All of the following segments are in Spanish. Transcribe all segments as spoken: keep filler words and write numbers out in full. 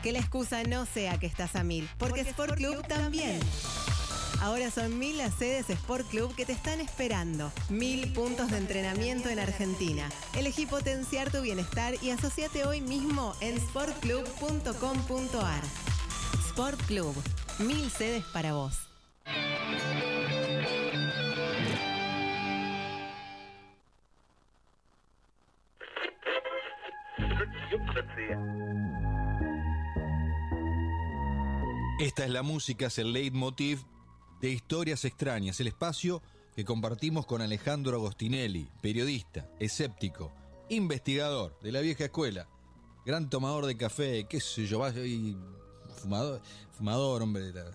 Que la excusa no sea que estás a mil, porque, porque Sport Club, Club también. Ahora son mil las sedes Sport Club que te están esperando. Mil puntos de entrenamiento en Argentina. Elegí potenciar tu bienestar y asociate hoy mismo en sport club punto com punto a r. Sport Club. Mil sedes para vos. Esta es la música, es el leitmotiv de Historias Extrañas, el espacio que compartimos con Alejandro Agostinelli, periodista, escéptico, investigador de la vieja escuela, gran tomador de café, qué sé yo, y fumador, fumador, hombre, de la,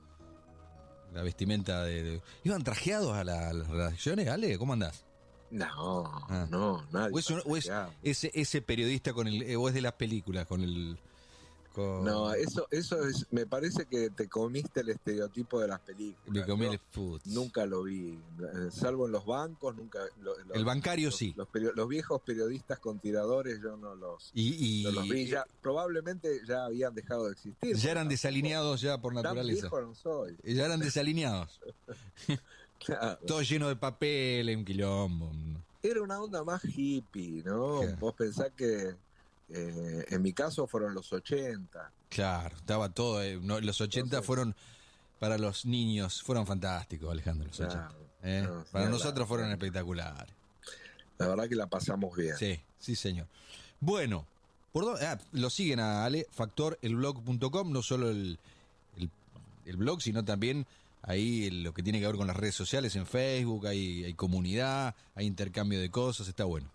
la vestimenta de, de... ¿Iban trajeados a, la, a las redacciones, Ale? ¿Cómo andás? No, ah. no, nadie. ¿O es, o es ese, ese periodista con el, o es de las películas, con el... Con... No, eso, eso es, me parece que te comiste el estereotipo de las películas. Me comí el food. Nunca lo vi, salvo en los bancos, nunca. Lo, los, el bancario los, sí. Los, los, los viejos periodistas con tiradores yo no los, y, y, no los vi. Ya, probablemente ya habían dejado de existir. Ya eran desalineados ya por naturaleza. Tan viejo no soy. Ya eran desalineados. Claro. Todo lleno de papel, en quilombo. Era una onda más hippie, ¿no? ¿Qué? Vos pensás que Eh, en mi caso fueron los ochenta. Claro, estaba todo. Eh, no, los ochenta Entonces, fueron para los niños, fueron fantásticos, Alejandro, los ochenta. Claro, ¿eh? no, para nosotros la, fueron la, espectaculares. La verdad que la pasamos bien. Sí, sí, señor. Bueno, ¿por dónde? Ah, lo siguen a Ale, factor el blog punto com, no solo el, el, el blog, sino también ahí lo que tiene que ver con las redes sociales, en Facebook, hay, hay comunidad, hay intercambio de cosas, está bueno.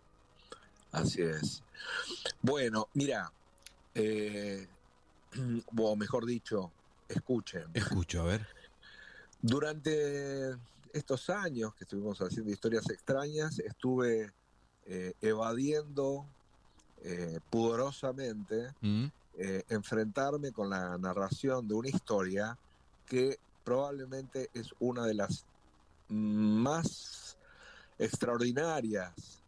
Así es. Bueno, mira, eh, o mejor dicho, escuchen. Escucho, a ver. Durante estos años que estuvimos haciendo Historias Extrañas, estuve eh, evadiendo eh, pudorosamente mm. eh, enfrentarme con la narración de una historia que probablemente es una de las más extraordinarias,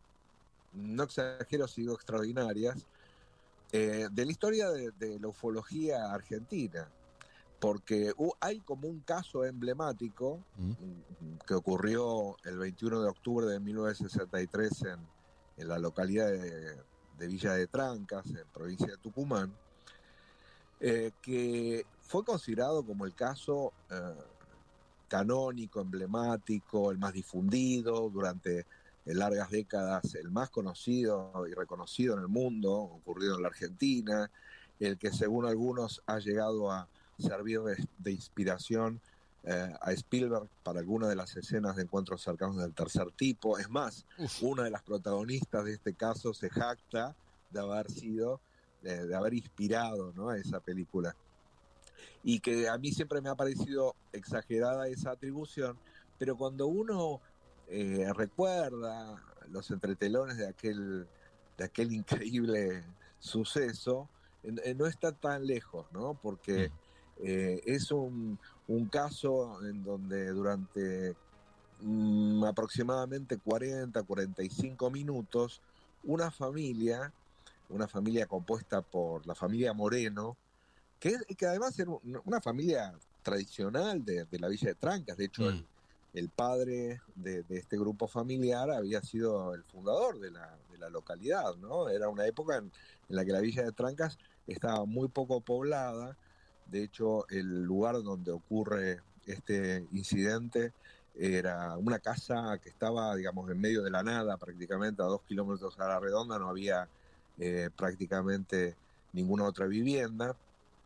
no exagero si digo extraordinarias, eh, de la historia de, de la ufología argentina, porque uh, hay como un caso emblemático mm. que ocurrió el veintiuno de octubre de mil novecientos sesenta y tres en, en la localidad de, de Villa de Trancas, en provincia de Tucumán, eh, que fue considerado como el caso eh, canónico, emblemático, el más difundido durante en largas décadas, el más conocido y reconocido en el mundo, ocurrido en la Argentina, el que según algunos ha llegado a servir de, de inspiración eh, a Spielberg para algunas de las escenas de encuentros cercanos del tercer tipo. Es más, Uf. una de las protagonistas de este caso se jacta de haber sido, de, de haber inspirado, ¿no?, a esa película. Y que a mí siempre me ha parecido exagerada esa atribución, pero cuando uno Eh, recuerda los entretelones de aquel, de aquel increíble suceso, eh, no está tan lejos, ¿no? Porque eh, es un, un caso en donde durante mm, aproximadamente cuarenta, cuarenta y cinco minutos, una familia, una familia compuesta por la familia Moreno, que, que además era una familia tradicional de, de la Villa de Trancas, de hecho mm. el El padre de, de este grupo familiar había sido el fundador de la, de la localidad, ¿no? Era una época en, en la que la Villa de Trancas estaba muy poco poblada. De hecho, el lugar donde ocurre este incidente era una casa que estaba, digamos, en medio de la nada, prácticamente a dos kilómetros a la redonda, no había eh, prácticamente ninguna otra vivienda.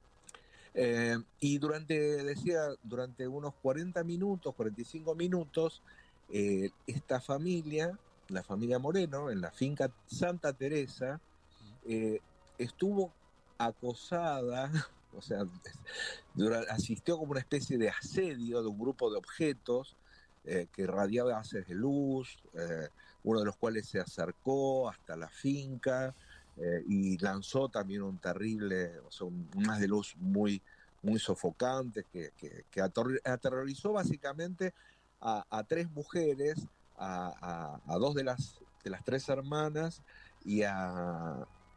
Eh, y durante, decía, durante unos cuarenta minutos, cuarenta y cinco minutos, eh, esta familia, la familia Moreno, en la finca Santa Teresa, eh, estuvo acosada, o sea, durante, asistió como una especie de asedio de un grupo de objetos eh, que irradiaba haces de luz, eh, uno de los cuales se acercó hasta la finca, Eh, y lanzó también un terrible, o sea, un, un haz de luz muy, muy sofocante que, que, que ator- aterrorizó básicamente a, a tres mujeres, a, a, a dos de las, de las tres hermanas y a,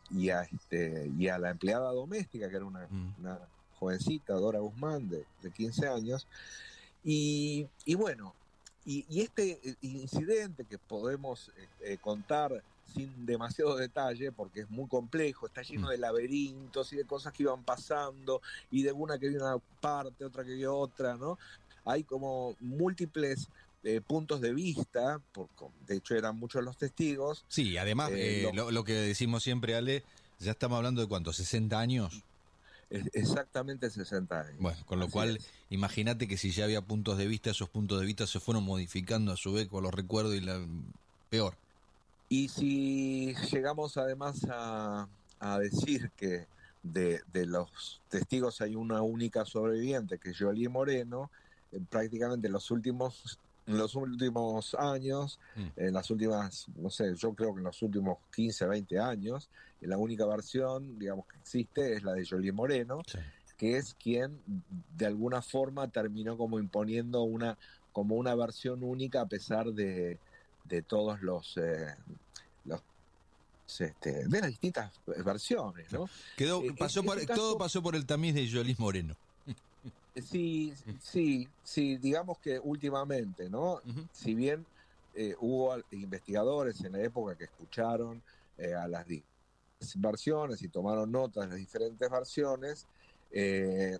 y, a este, y a la empleada doméstica, que era una, mm. una jovencita, Dora Guzmán, de, de quince años. Y, y bueno, y, y este incidente que podemos eh, contar sin demasiado detalle, porque es muy complejo, está lleno de laberintos y de cosas que iban pasando, y de una que vio una parte, otra que vio otra, ¿no? Hay como múltiples eh, puntos de vista, por, de hecho eran muchos los testigos. Sí, además, eh, eh, lo, lo que decimos siempre, Ale, ya estamos hablando de ¿cuánto? ¿sesenta años? Exactamente sesenta años. Bueno, con lo Así cual, es. imagínate que si ya había puntos de vista, esos puntos de vista se fueron modificando a su vez con los recuerdos y la peor. Y si llegamos además a, a decir que de, de los testigos hay una única sobreviviente, que es Jolie Moreno, eh, prácticamente en los últimos, en los últimos años, mm. en las últimas, no sé, yo creo que en los últimos quince, veinte años, la única versión, digamos, que existe es la de Jolie Moreno, sí. que es quien de alguna forma terminó como imponiendo una, como una versión única a pesar de de todos los, eh, los este, de las distintas versiones, ¿no? Quedó, pasó es, por, es caso, todo pasó por el tamiz de Jolie Moreno. Sí, sí, sí, digamos que últimamente, ¿no? Uh-huh. Si bien eh, hubo investigadores en la época que escucharon eh, a las versiones y tomaron notas de las diferentes versiones, eh,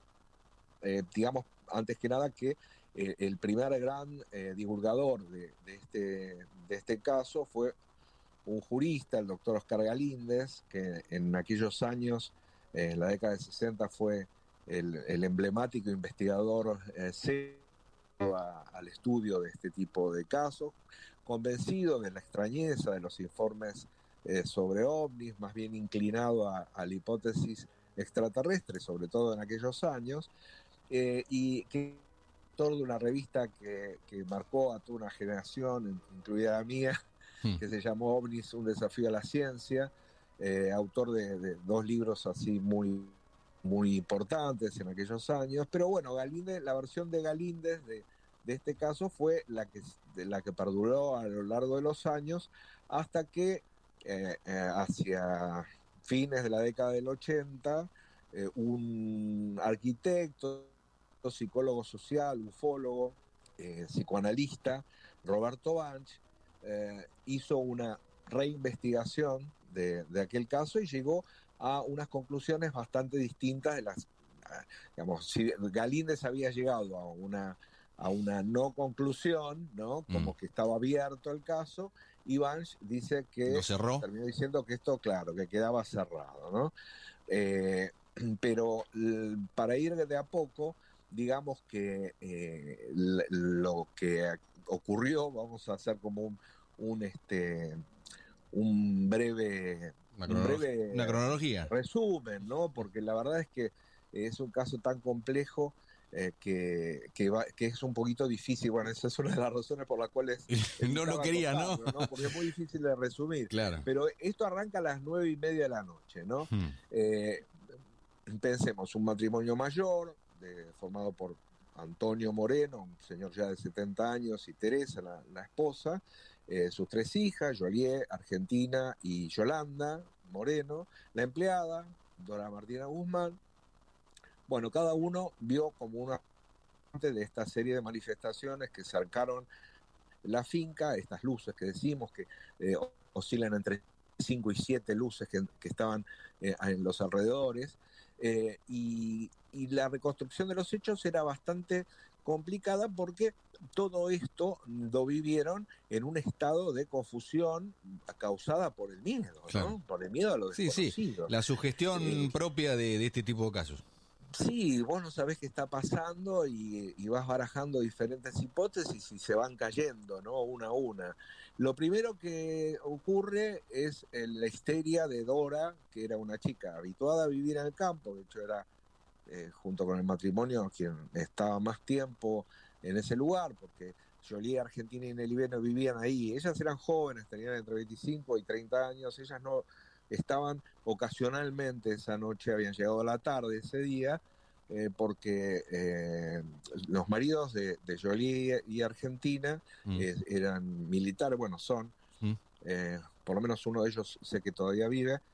eh, digamos, antes que nada que Eh, el primer gran eh, divulgador de, de, este, de este caso fue un jurista, el doctor Oscar Galíndez, que en aquellos años, eh, en la década de sesenta, fue el, el emblemático investigador eh, a, al estudio de este tipo de casos, convencido de la extrañeza de los informes eh, sobre ovnis, más bien inclinado a, a la hipótesis extraterrestre, sobre todo en aquellos años, eh, y que autor de una revista que, que marcó a toda una generación, incluida la mía, hmm. que se llamó OVNIS, un desafío a la ciencia, eh, autor de, de dos libros así muy, muy importantes en aquellos años. Pero bueno, Galíndez, la versión de Galíndez de, de este caso fue la que, de la que perduró a lo largo de los años, hasta que eh, eh, hacia fines de la década del ochenta, eh, un arquitecto, psicólogo social, ufólogo, eh, psicoanalista, Roberto Banch, eh, hizo una reinvestigación de, de aquel caso y llegó a unas conclusiones bastante distintas de las, digamos, si Galíndez había llegado a una, a una no conclusión, ¿no? Como mm. que estaba abierto el caso, y Banch dice que ¿lo cerró? Terminó diciendo que esto, claro, que quedaba cerrado, ¿no? Eh, pero para ir de a poco, digamos que eh, lo que ocurrió, vamos a hacer como un, un este un breve, una, un breve una cronología resumen, ¿no? Porque la verdad es que es un caso tan complejo eh, que, que, va, que es un poquito difícil. Bueno, esa es una de las razones por las cuales no lo quería, contarlo, ¿no? ¿no? Porque es muy difícil de resumir. Claro. Pero esto arranca a las nueve y media de la noche, ¿no? Hmm. Eh, pensemos, un matrimonio mayor, de, formado por Antonio Moreno, un señor ya de setenta años, y Teresa, la, la esposa, eh, sus tres hijas, Jolie, Argentina, y Yolanda Moreno, la empleada, Dora Martina Guzmán. Bueno, cada uno vio como una parte de esta serie de manifestaciones que cercaron la finca, estas luces que decimos que eh, oscilan entre cinco y siete luces que, que estaban eh, en los alrededores, eh, y, y la reconstrucción de los hechos era bastante complicada porque todo esto lo vivieron en un estado de confusión causada por el miedo, claro. ¿no? Por el miedo a lo desconocido. Sí, sí, la sugestión eh, propia de, de este tipo de casos. Sí, vos no sabés qué está pasando y, y vas barajando diferentes hipótesis y se van cayendo, ¿no? Una a una. Lo primero que ocurre es la histeria de Dora, que era una chica habituada a vivir en el campo, de hecho era, eh, junto con el matrimonio, quien estaba más tiempo en ese lugar, porque Jolie, Argentina y Nelly Beno vivían ahí. Ellas eran jóvenes, tenían entre veinticinco y treinta años, ellas no estaban ocasionalmente esa noche, habían llegado a la tarde ese día, eh, porque eh, los maridos de, de Jolie y Argentina mm. eh, eran militares, bueno, son, mm. eh, por lo menos uno de ellos sé que todavía vive,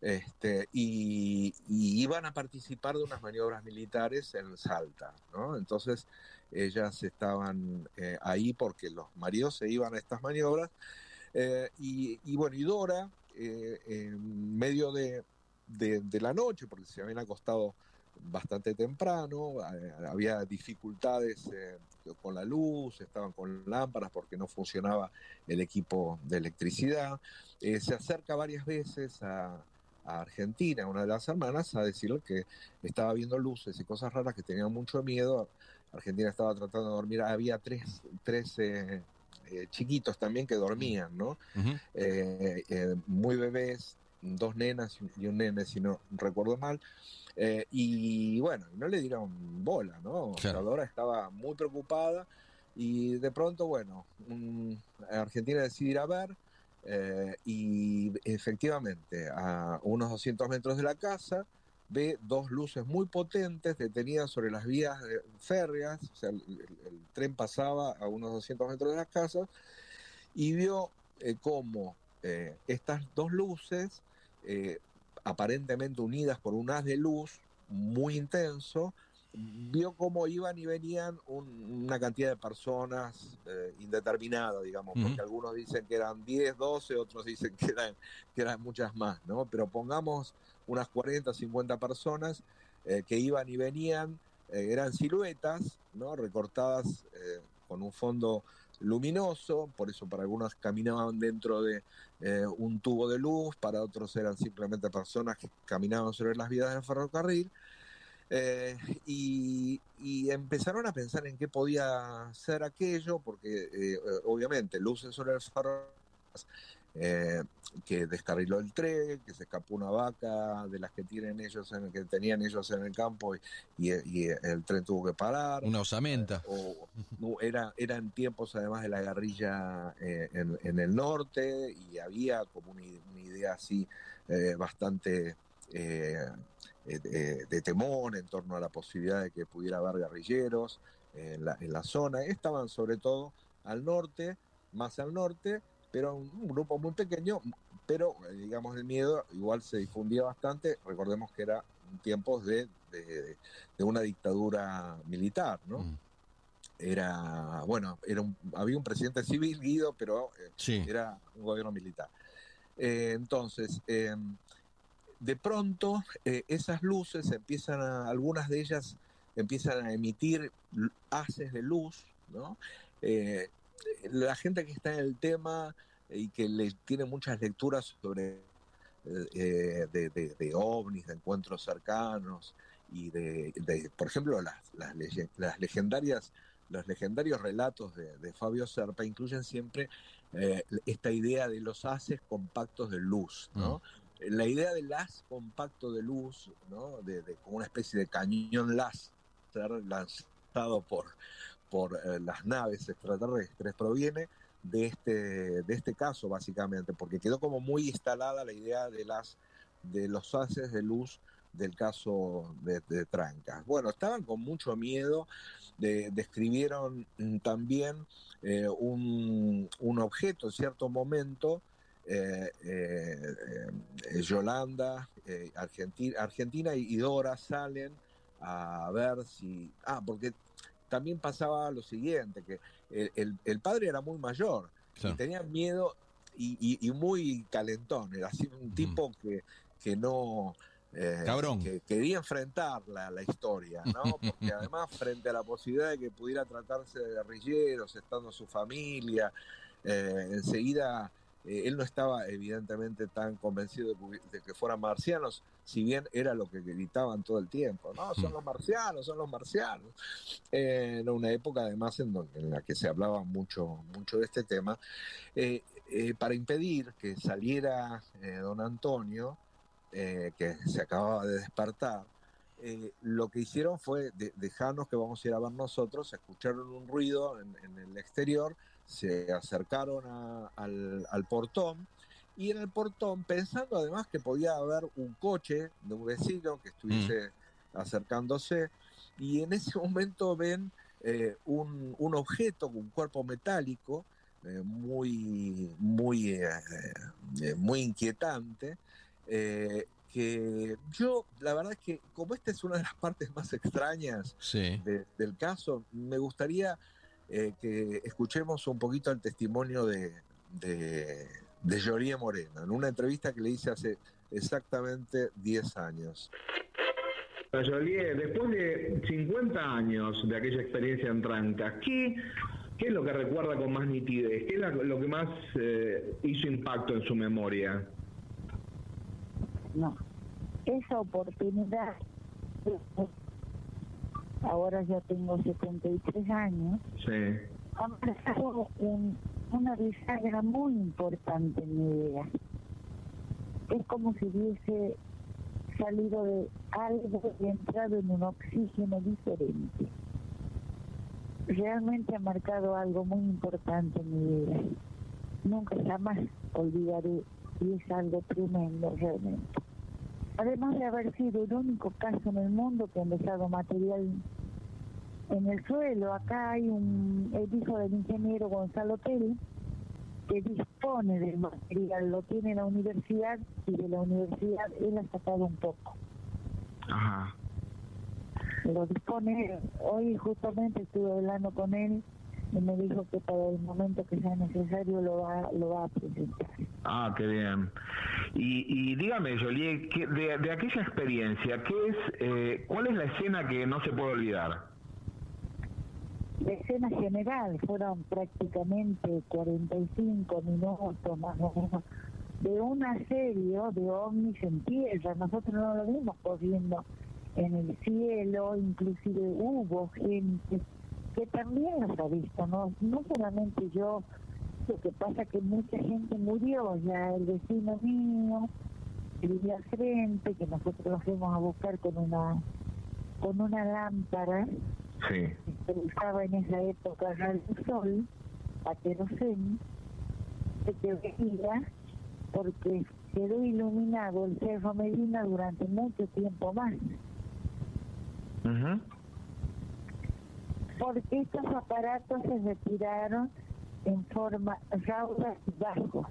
Este, y, y iban a participar de unas maniobras militares en Salta, ¿no? Entonces ellas estaban eh, ahí porque los maridos se iban a estas maniobras, eh, y, y bueno, y Dora, eh, en medio de, de, de la noche, porque se habían acostado bastante temprano, eh, había dificultades eh, con la luz, estaban con lámparas porque no funcionaba el equipo de electricidad, eh, se acerca varias veces a a Argentina, una de las hermanas, a decirle que estaba viendo luces y cosas raras, que tenía mucho miedo. Argentina estaba tratando de dormir, había tres, tres eh, eh, chiquitos también que dormían, ¿no? Uh-huh. eh, eh, muy bebés, dos nenas y un nene, si no recuerdo mal. Eh, y bueno, no le dieron bola, ¿no? Claro. O sea, Dora estaba muy preocupada y de pronto, bueno, um, Argentina decide ir a ver. Eh, y efectivamente, a unos doscientos metros de la casa, ve dos luces muy potentes detenidas sobre las vías férreas, o sea, el, el, el tren pasaba a unos doscientos metros de la casa, y vio eh, cómo eh, estas dos luces, eh, aparentemente unidas por un haz de luz muy intenso, vio cómo iban y venían un, una cantidad de personas eh, indeterminada, digamos, porque uh-huh. algunos dicen que eran diez, doce, otros dicen que eran, que eran muchas más, ¿no? Pero pongamos unas cuarenta, cincuenta personas eh, que iban y venían, eh, eran siluetas, ¿no? Recortadas eh, con un fondo luminoso, por eso para algunos caminaban dentro de eh, un tubo de luz, para otros eran simplemente personas que caminaban sobre las vías del ferrocarril. Eh, y, y empezaron a pensar en qué podía ser aquello, porque eh, obviamente luces sobre el ferrocarril, eh, que descarriló el tren, que se escapó una vaca de las que tienen ellos en, que tenían ellos en el campo, y, y, y el tren tuvo que parar. Una osamenta. Eh, o, no, era, eran tiempos además de la guerrilla eh, en, en el norte, y había como una, una idea así eh, bastante eh, de, de temor en torno a la posibilidad de que pudiera haber guerrilleros en la, en la zona. Estaban sobre todo al norte, más al norte, pero un, un grupo muy pequeño, pero digamos el miedo igual se difundía bastante. Recordemos que era tiempos de, de, de una dictadura militar, ¿no? Mm. Era, bueno, era un, había un presidente civil, Guido, pero eh, sí. Era un gobierno militar. Eh, entonces, eh, de pronto, eh, esas luces empiezan a, algunas de ellas empiezan a emitir haces de luz, ¿no? Eh, la gente que está en el tema y que le tiene muchas lecturas sobre eh, de, de, de ovnis, de encuentros cercanos y de, de por ejemplo, las, las, las legendarias, los legendarios relatos de, de Fabio Serpa incluyen siempre eh, esta idea de los haces compactos de luz, ¿no? Mm. La idea del haz compacto de luz, ¿no? De, de como una especie de cañón láser lanzado por, por eh, las naves extraterrestres proviene de este, de este caso, básicamente, porque quedó como muy instalada la idea de, las, de los haces de luz del caso de, de Trancas. Bueno, estaban con mucho miedo, de, describieron también eh, un, un objeto en cierto momento. Eh, eh, eh, Yolanda, eh, Argentina, Argentina y Dora salen a ver si... Ah, porque también pasaba lo siguiente, que el, el, el padre era muy mayor, claro, y tenía miedo y, y, y muy calentón, era así un uh-huh. tipo que, que no... Eh, Cabrón. Que quería enfrentar la, la historia, ¿no? Porque además frente a la posibilidad de que pudiera tratarse de guerrilleros, estando su familia, eh, enseguida... Eh, él no estaba evidentemente tan convencido de, de que fueran marcianos, si bien era lo que gritaban todo el tiempo, no, son los marcianos, son los marcianos. Eh, en una época además en, donde, en la que se hablaba mucho, mucho de este tema, eh, eh, para impedir que saliera eh, don Antonio, eh, que se acababa de despertar, eh, lo que hicieron fue de, dejarnos que vamos a ir a ver nosotros, escucharon un ruido en, en el exterior, se acercaron a, al, al portón, y en el portón, pensando además que podía haber un coche de un vecino que estuviese mm. acercándose, y en ese momento ven eh, un, un objeto, un cuerpo metálico, eh, muy, muy, eh, eh, muy inquietante, eh, que yo, la verdad es que como esta es una de las partes más extrañas sí. de, del caso, me gustaría eh, que escuchemos un poquito el testimonio de, de, de Yorie Moreno, en una entrevista que le hice hace exactamente diez años. Yorie, después de cincuenta años de aquella experiencia en Trancas, ¿qué, qué es lo que recuerda con más nitidez? ¿Qué es la, lo que más eh, hizo impacto en su memoria? No, esa oportunidad, ahora ya tengo setenta y tres años, sí. ha marcado un, una bisagra muy importante en mi vida. Es como si hubiese salido de algo y entrado en un oxígeno diferente. Realmente ha marcado algo muy importante en mi vida. Nunca jamás olvidaré, y es algo tremendo realmente. Además de haber sido el único caso en el mundo que han dejado material en el suelo, acá hay un, el hijo del ingeniero Gonzalo Tell, que dispone del material, lo tiene en la universidad, y de la universidad él ha sacado un poco. Ajá. Lo dispone, hoy justamente estuve hablando con él y me dijo que para el momento que sea necesario lo va, lo va a presentar. Ah, qué bien. Y, y dígame, Yorie, de, de aquella experiencia, ¿qué es, eh, ¿cuál es la escena que no se puede olvidar? La escena general fueron prácticamente cuarenta y cinco minutos más o menos de un asedio de ovnis en tierra. Nosotros no lo vimos corriendo en el cielo, inclusive hubo gente que también los ha visto, no, no solamente yo. Lo que pasa es que mucha gente murió, ya el vecino mío, que vivía al frente, que nosotros lo fuimos a buscar con una con una lámpara, sí, que usaba en esa época Radio Sol, a queroseno, que veía porque quedó iluminado el Cerro Medina durante mucho tiempo más. Uh-huh. Porque estos aparatos se retiraron en forma rauda y bajo.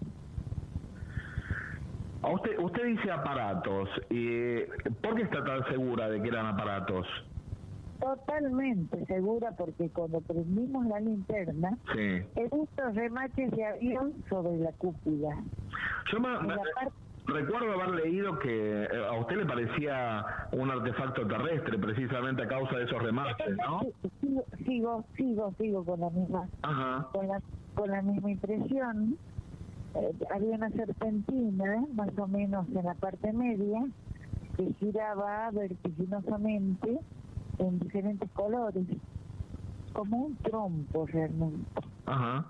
Usted, usted dice aparatos, eh, ¿por qué está tan segura de que eran aparatos? Totalmente segura, porque cuando prendimos la linterna, sí, he visto remaches de avión sobre la cúpula. Yo me, me, parte... recuerdo haber leído que a usted le parecía un artefacto terrestre, precisamente a causa de esos remaches, ¿no? Sigo, sigo, sigo, sigo con la misma, Ajá. con la, con la misma impresión. Eh, había una serpentina, más o menos en la parte media, que giraba vertiginosamente en diferentes colores, como un trompo realmente. Ajá.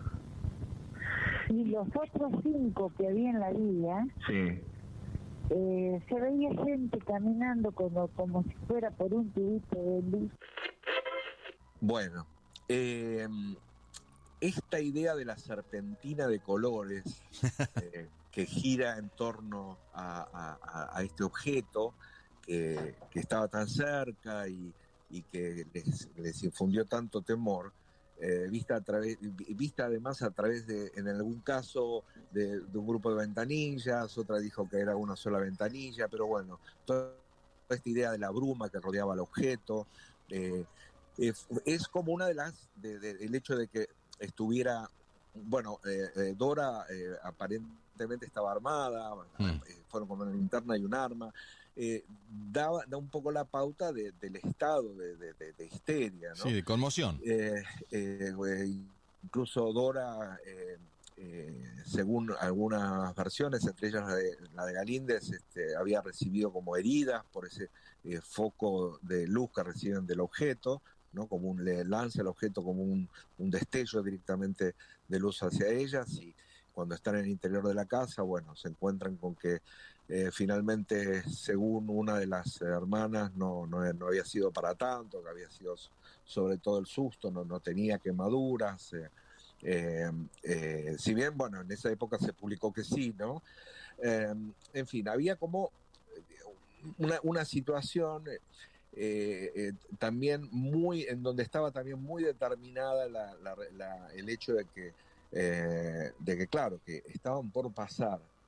Y los otros cinco que había en la vía, sí, eh, se veía gente caminando como, como si fuera por un tubito de luz. Bueno, eh, esta idea de la serpentina de colores eh, que gira en torno a, a, a este objeto que, que estaba tan cerca y, y que les, les infundió tanto temor, eh, vista, a través, vista además a través de, en algún caso, de, de un grupo de ventanillas, otra dijo que era una sola ventanilla, pero bueno, toda esta idea de la bruma que rodeaba el objeto, eh, es, es como una de las, de, de, el hecho de que estuviera, bueno, eh, eh, Dora eh, aparentemente estaba armada, mm. eh, fueron con una linterna y un arma, eh, da, da un poco la pauta de, del estado de, de, de, de histeria, ¿no? Sí, de conmoción. Eh, eh, eh, incluso Dora, eh, eh, según algunas versiones, entre ellas la de, la de Galíndez, este, había recibido como heridas por ese eh, foco de luz que reciben del objeto, ¿no? Como un, le lanza el objeto como un, un destello directamente de luz hacia ellas, y cuando están en el interior de la casa, bueno, se encuentran con que eh, finalmente, según una de las hermanas, no, no, no había sido para tanto, que había sido sobre todo el susto, no, no tenía quemaduras, eh, eh, eh, si bien, bueno, en esa época se publicó que sí, ¿no? Eh, en fin, había como una, una situación... Eh, eh, también muy, en donde estaba también muy determinada la, la, la, el hecho de que, eh, de que, claro, que estaban por pasar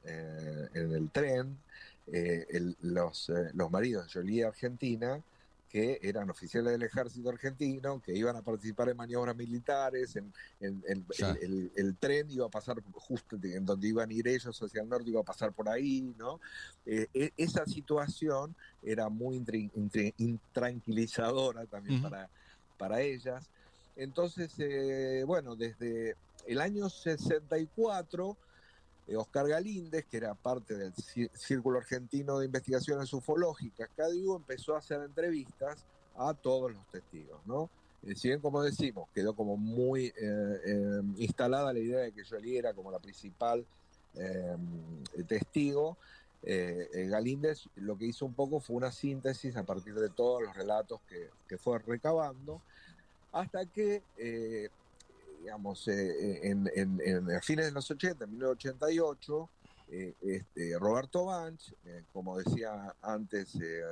eh, en el tren eh, el, los, eh, los maridos de Jolie Argentina, que eran oficiales del ejército argentino, que iban a participar en maniobras militares, en, en, en el, el, el tren iba a pasar justo en donde iban a ir ellos hacia el norte, iba a pasar por ahí, ¿no? Eh, esa situación era muy intri, intri, intranquilizadora también uh-huh. para, para ellas. Entonces, eh, bueno, desde el año sesenta y cuatro, eh, Oscar Galíndez, que era parte del Círculo Argentino de Investigaciones Ufológicas, CADIU, empezó a hacer entrevistas a todos los testigos, ¿no? Eh, si bien, como decimos, quedó como muy eh, eh, instalada la idea de que Jolie era como la principal eh, testigo, eh, eh, Galíndez lo que hizo un poco fue una síntesis a partir de todos los relatos que, que fue recabando, hasta que, eh, digamos, eh, en, en, en a fines de los ochenta, en mil novecientos ochenta y ocho, eh, este, Roberto Banch, eh, como decía antes, eh,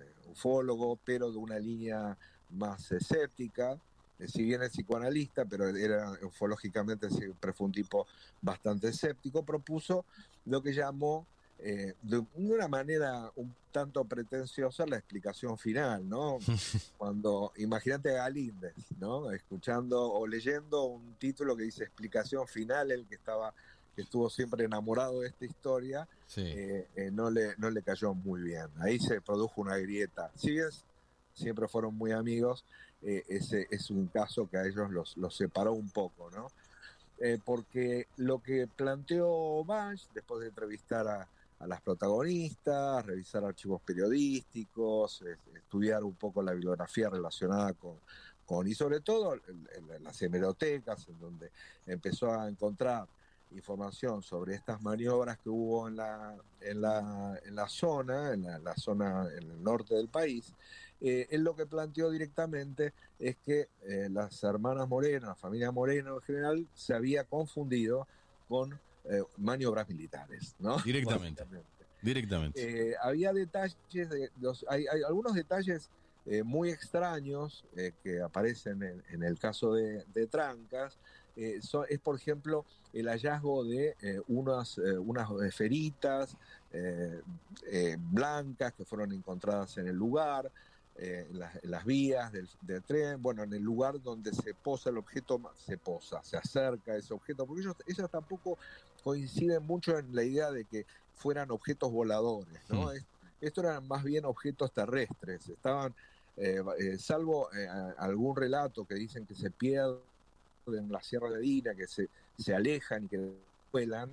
ufólogo, pero de una línea más escéptica, eh, si bien es psicoanalista, pero era ufológicamente siempre fue un tipo bastante escéptico, propuso lo que llamó, eh, de una manera un tanto pretenciosa, la explicación final, ¿no? Cuando, imagínate a Galíndez, ¿no? Escuchando o leyendo un título que dice explicación final, el que estaba, que estuvo siempre enamorado de esta historia, sí. eh, eh, no, le, no le cayó muy bien. Ahí se produjo una grieta. Si bien siempre fueron muy amigos, eh, ese es un caso que a ellos los, los separó un poco, ¿no? Eh, porque lo que planteó Banch, después de entrevistar a a las protagonistas, revisar archivos periodísticos, estudiar un poco la bibliografía relacionada con, con y sobre todo en, en las hemerotecas, en donde empezó a encontrar información sobre estas maniobras que hubo en la, en la, en la zona, en la, la zona en el norte del país. Eh, él lo que planteó directamente es que eh, las hermanas Moreno, la familia Moreno en general, se había confundido con Eh, maniobras militares, ¿no? Directamente. Directamente. Eh, había detalles, de los, hay, hay algunos detalles eh, muy extraños eh, que aparecen en, en el caso de, de Trancas. Eh, so, es, por ejemplo, el hallazgo de eh, unas, eh, unas esferitas eh, eh, blancas que fueron encontradas en el lugar. Eh, en, las, en las vías del, del tren, bueno, en el lugar donde se posa el objeto, se posa, se acerca ese objeto, porque ellos, ellos tampoco coinciden mucho en la idea de que fueran objetos voladores, ¿no? Mm. Es, estos eran más bien objetos terrestres, estaban, eh, eh, salvo eh, algún relato que dicen que se pierden en la Sierra de Dina, que se, se alejan y que vuelan,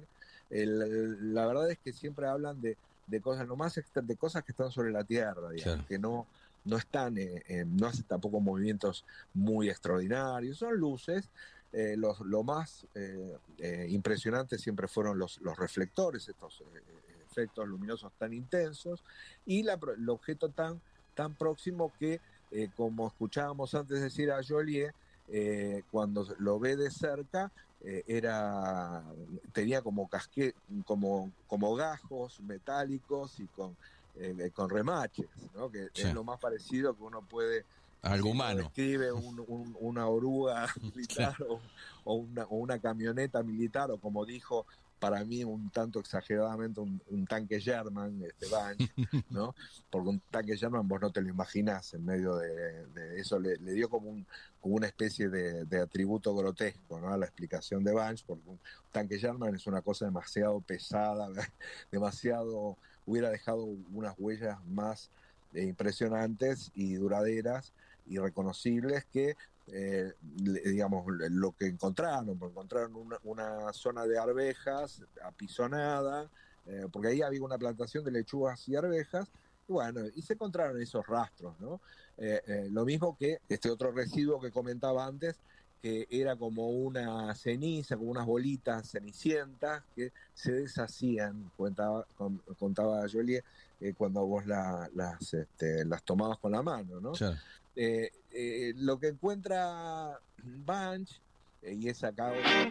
el, la verdad es que siempre hablan de, de cosas, no más de cosas que están sobre la Tierra, digamos, claro. que no no están, eh, eh, no hacen tampoco movimientos muy extraordinarios, son luces. Eh, los, lo más eh, eh, impresionante siempre fueron los, los reflectores, estos eh, efectos luminosos tan intensos, y la, el objeto tan, tan próximo que, eh, como escuchábamos antes decir a Jolie, eh, cuando lo ve de cerca, eh, era, tenía como, casque, como, como gajos metálicos y con... Eh, con remaches, ¿no? Que sí. es lo más parecido que uno puede... Algo si humano. Describe un, un, una oruga militar claro. o, o, una, o una camioneta militar, o como dijo para mí un tanto exageradamente un, un tanque Sherman, este Banch, ¿no? Porque un tanque Sherman vos no te lo imaginás en medio de, de eso, le, le dio como, un, como una especie de, de atributo grotesco, ¿no? A la explicación de Banch, porque un tanque Sherman es una cosa demasiado pesada, demasiado... hubiera dejado unas huellas más eh, impresionantes y duraderas y reconocibles que, eh, digamos, lo que encontraron, porque encontraron una, una zona de arvejas apisonada, eh, porque ahí había una plantación de lechugas y arvejas, y bueno, y se encontraron esos rastros, ¿no? Eh, eh, lo mismo que este otro residuo que comentaba antes, que era como una ceniza, como unas bolitas cenicientas que se deshacían, contaba, contaba Jolie, eh, cuando vos la, las, este, las tomabas con la mano, ¿no? Sí. Eh, eh, lo que encuentra Banch, eh, y es acá...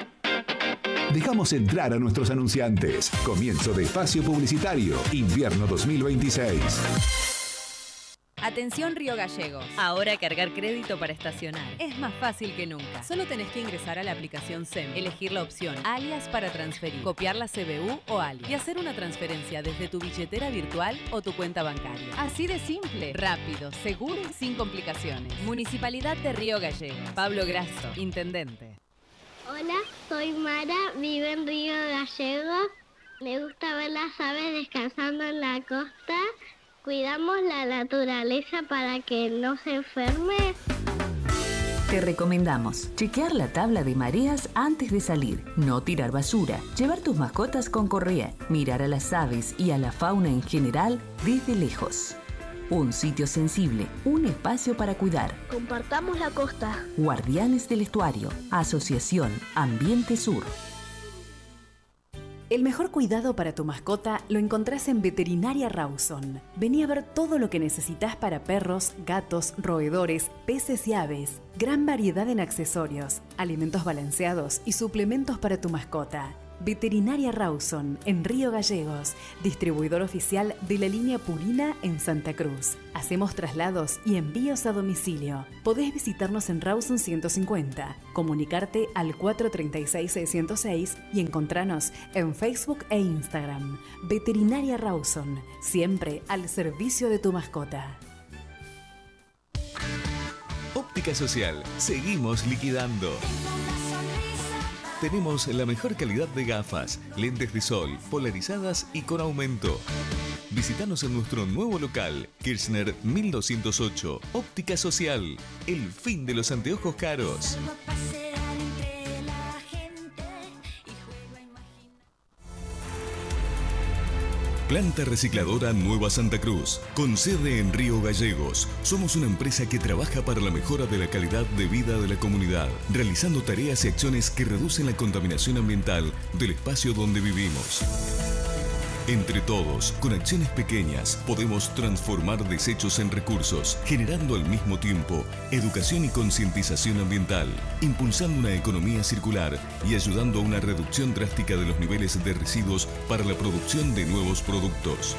Dejamos entrar a nuestros anunciantes. Comienzo de espacio publicitario, invierno dos mil veintiséis. Atención Río Gallegos. Ahora cargar crédito para estacionar es más fácil que nunca. Solo tenés que ingresar a la aplicación S E M, elegir la opción alias para transferir, copiar la C B U o alias y hacer una transferencia desde tu billetera virtual o tu cuenta bancaria. Así de simple, rápido, seguro y sin complicaciones. Municipalidad de Río Gallegos. Pablo Grasso, Intendente. Hola, soy Mara, vivo en Río Gallegos. Me gusta ver las aves descansando en la costa. Cuidamos la naturaleza para que no se enferme. Te recomendamos chequear la tabla de mareas antes de salir, no tirar basura, llevar tus mascotas con correa, mirar a las aves y a la fauna en general desde lejos. Un sitio sensible, un espacio para cuidar. Compartamos la costa. Guardianes del Estuario, Asociación Ambiente Sur. El mejor cuidado para tu mascota lo encontrás en Veterinaria Rawson. Vení a ver todo lo que necesitas para perros, gatos, roedores, peces y aves. Gran variedad en accesorios, alimentos balanceados y suplementos para tu mascota. Veterinaria Rawson, en Río Gallegos, distribuidor oficial de la línea Purina en Santa Cruz. Hacemos traslados y envíos a domicilio. Podés visitarnos en Rawson ciento cincuenta, comunicarte al cuatro tres seis, seis cero seis y encontranos en Facebook e Instagram. Veterinaria Rawson, siempre al servicio de tu mascota. Óptica Social, seguimos liquidando. Tenemos la mejor calidad de gafas, lentes de sol, polarizadas y con aumento. Visítanos en nuestro nuevo local, Kirchner mil doscientos ocho. Óptica Social, el fin de los anteojos caros. Planta Recicladora Nueva Santa Cruz, con sede en Río Gallegos. Somos una empresa que trabaja para la mejora de la calidad de vida de la comunidad, realizando tareas y acciones que reducen la contaminación ambiental del espacio donde vivimos. Entre todos, con acciones pequeñas, podemos transformar desechos en recursos, generando al mismo tiempo educación y concientización ambiental, impulsando una economía circular y ayudando a una reducción drástica de los niveles de residuos para la producción de nuevos productos.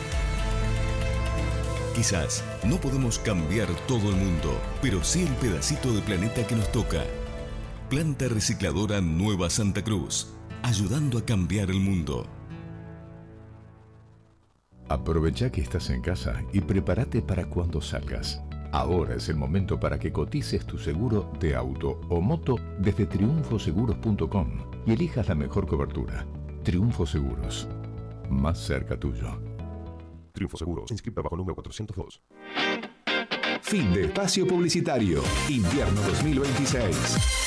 Quizás no podemos cambiar todo el mundo, pero sí el pedacito de planeta que nos toca. Planta Recicladora Nueva Santa Cruz, ayudando a cambiar el mundo. Aprovecha que estás en casa y prepárate para cuando salgas. Ahora es el momento para que cotices tu seguro de auto o moto desde triunfo seguros punto com y elijas la mejor cobertura. Triunfo Seguros, más cerca tuyo. Triunfo Seguros, inscrita bajo número cuatrocientos dos. Fin de espacio publicitario. Invierno dos mil veintiséis.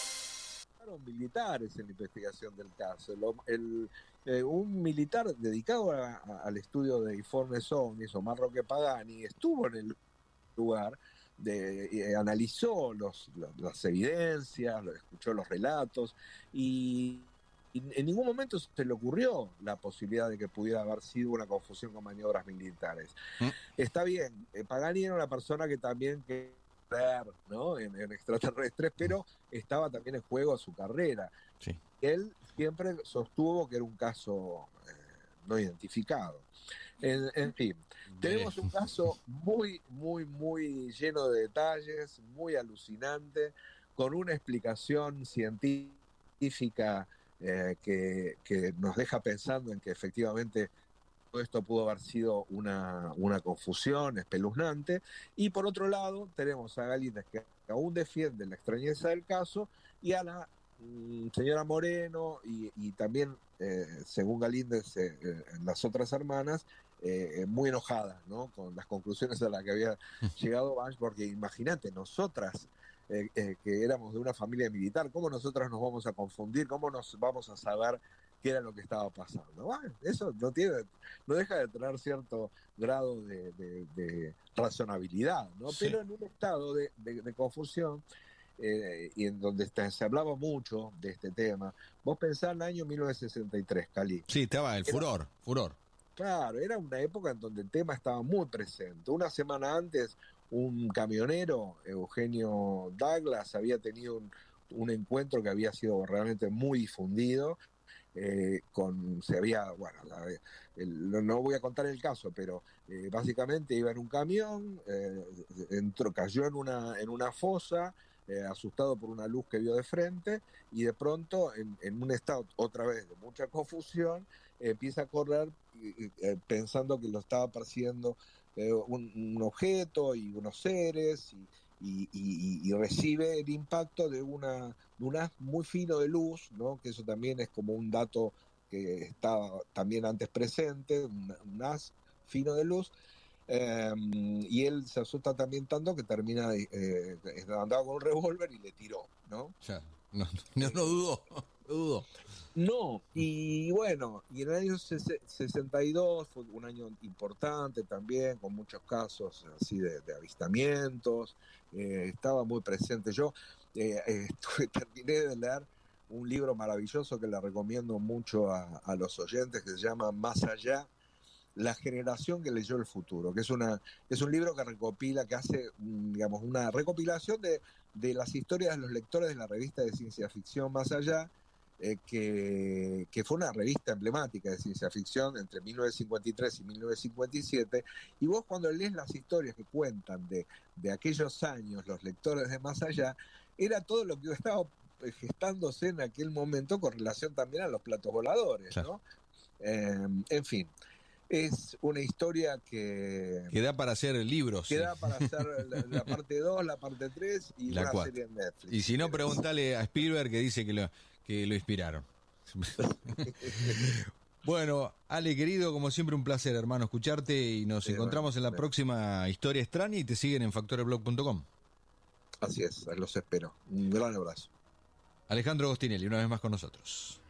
Militares en la investigación del caso. Lo, el, eh, un militar dedicado a, a, al estudio de informes ovnis, Omar Roque Pagani, estuvo en el lugar, de, eh, analizó los, los, las evidencias, lo, escuchó los relatos y, y en ningún momento se le ocurrió la posibilidad de que pudiera haber sido una confusión con maniobras militares. ¿Mm? Está bien, eh, Pagani era una persona que también que ¿no? En, en extraterrestres, pero estaba también en juego su carrera. Sí. Él siempre sostuvo que era un caso eh, no identificado. En, en fin, tenemos un caso muy, muy, muy lleno de detalles, muy alucinante, con una explicación científica eh, que, que nos deja pensando en que efectivamente todo esto pudo haber sido una, una confusión espeluznante. Y por otro lado, tenemos a Galíndez, que aún defiende la extrañeza del caso, y a la mm, señora Moreno, y, y también, eh, según Galíndez, eh, eh, las otras hermanas, eh, muy enojadas, ¿no? Con las conclusiones a las que había llegado Banch, porque imagínate, nosotras, eh, eh, que éramos de una familia militar, ¿cómo nosotras nos vamos a confundir? ¿Cómo nos vamos a saber qué era lo que estaba pasando? Bueno, eso no tiene, no deja de tener cierto grado de, de, de razonabilidad, ¿no? Sí. Pero en un estado de, de, de confusión, eh, y en donde está, se hablaba mucho de este tema, vos pensás en el año mil novecientos sesenta y tres, Cali. Sí, estaba el furor, era, furor. Claro, era una época en donde el tema estaba muy presente. Una semana antes, un camionero, Eugenio Douglas, había tenido un, un encuentro que había sido realmente muy difundido, eh, con, se había, bueno, la, el, no voy a contar el caso, pero eh, básicamente iba en un camión, eh, entró, cayó en una, en una fosa, eh, asustado por una luz que vio de frente, y de pronto, en, en un estado otra vez de mucha confusión, eh, empieza a correr eh, pensando que lo estaba persiguiendo eh, un, un objeto y unos seres, y Y, y, y recibe el impacto de, una, de un haz muy fino de luz, ¿no? Que eso también es como un dato que estaba también antes presente, un, un haz fino de luz, eh, y él se asusta también tanto que termina, eh, andaba con un revólver y le tiró, ¿no? Ya, no, no, no dudó, no dudó. No, y bueno, y en el año sesenta y dos fue un año importante también, con muchos casos así de, de avistamientos, eh, estaba muy presente. Yo eh, eh, estuve, terminé de leer un libro maravilloso que le recomiendo mucho a, a los oyentes, que se llama Más Allá, la generación que leyó el futuro, que es, una, es un libro que recopila, que hace, digamos, una recopilación de, de las historias de los lectores de la revista de ciencia ficción Más Allá, Eh, que, que fue una revista emblemática de ciencia ficción entre mil novecientos cincuenta y tres y mil novecientos cincuenta y siete, y vos cuando lees las historias que cuentan de, de aquellos años los lectores de Más Allá, era todo lo que estaba gestándose en aquel momento con relación también a los platos voladores, ¿no? Eh, en fin, es una historia que... Que da para hacer libros. Que sí. da para hacer la, la parte dos, la parte tres y la una cuatro. serie en Netflix. Y si no, preguntale a Spielberg, que dice que lo, que lo inspiraron. Bueno, Ale, querido, como siempre un placer, hermano, escucharte, y nos sí, encontramos bueno, en la bueno. próxima Historia Extraña, y te siguen en factor blog punto com. Así es, los espero. Un gran abrazo. Alejandro Agostinelli, una vez más con nosotros.